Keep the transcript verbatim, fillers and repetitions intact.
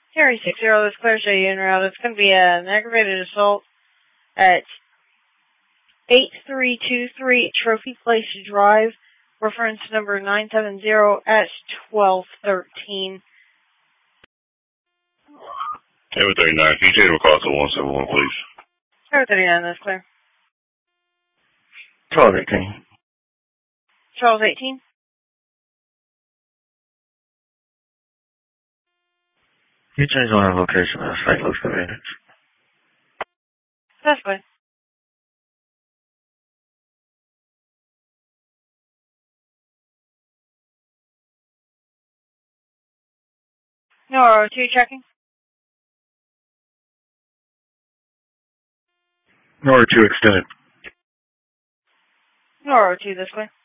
Harry six zero, this clear show you en route. It's going to be an aggravated assault at eight three two three Trophy Place Drive, reference number nine seven zero at twelve thirteen. Tower thirty-nine, can you take a call to one seven one, please? Tower thirty-nine, that's clear. Charles eighteen. Charles eighteen. You change on our location of Saint Louis Convenience. That's fine. No R O two checking. No R O two extended. No R O two this way.